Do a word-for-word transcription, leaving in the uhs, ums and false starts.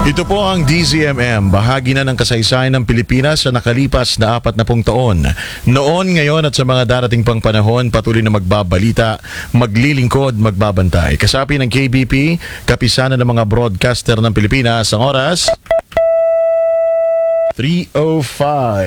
Ito po ang D Z M M, bahagi na ng kasaysayan ng Pilipinas sa nakalipas na apat na pung taon. Noon, ngayon at sa mga darating pang panahon, patuloy na magbabalita, maglilingkod, magbabantay. Kasapi ng K B P, kapisanan ng mga broadcaster ng Pilipinas, ang oras three oh five.